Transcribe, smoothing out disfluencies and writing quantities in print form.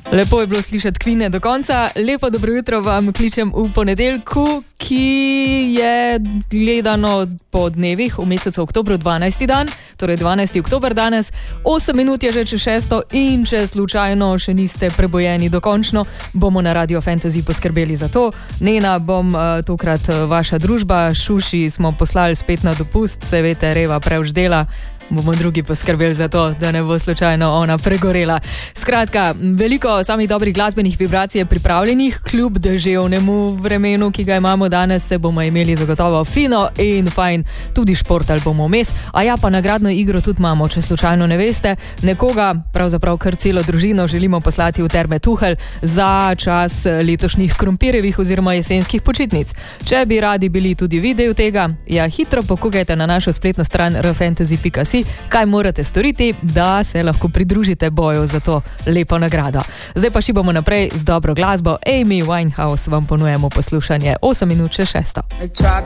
Lepo je bilo slišati Queen do konca. Lepo dobro jutro vam kličem v ponedeljku, ki je gledano po dnevih v mesecu oktobru 12. dan, torej 12. oktober danes. 8 minut je že čez 6. in če slučajno še niste prebojeni dokončno, bomo na Radio Fantasy poskrbeli za to. Nena, bom tokrat vaša družba, Šuši smo poslali spet na dopust, se veste, Reva prevč dela. Bomo drugi poskrbeli za to, da ne bo slučajno ona pregorela. Skratka, veliko samih dobrih glasbenih vibracij je pripravljenih, kljub deževnemu vremenu, ki ga imamo danes, se bomo imeli zagotovo fino in fajn, tudi športali bomo vmes. A ja, pa nagradno igro tudi imamo, če slučajno ne veste. Nekoga, pravzaprav kar celo družino, želimo poslati v Terme Tuhelj za čas letošnjih krompirjevih oziroma jesenskih počitnic. Če bi radi bili tudi vi del tega, ja, hitro pokukajte na našo spletno stran rfantasy.si, kaj morate storiti, da se lahko pridružite boju za to lepo nagrado. Zdaj pa šibamo naprej z dobro glasbo. Amy Winehouse vam ponujemo poslušanje 8 minut še 6.